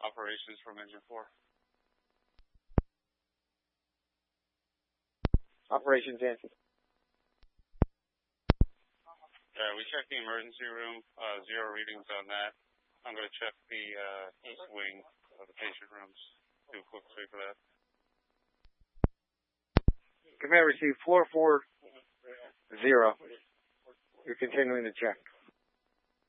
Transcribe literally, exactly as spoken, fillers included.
Operations from engine four. Operations in. Uh, we checked the emergency room, uh, zero readings on that. I'm going to check the uh, east wing of the patient rooms. Do a quick sweep of that. Command received four four zero. You're continuing to check.